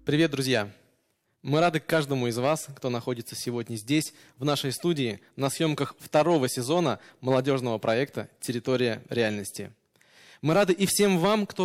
Привет, друзья! Мы рады каждому из вас, кто находится сегодня здесь, в нашей студии, на съемках второго сезона молодежного проекта «Территория реальности». Мы рады и всем вам, кто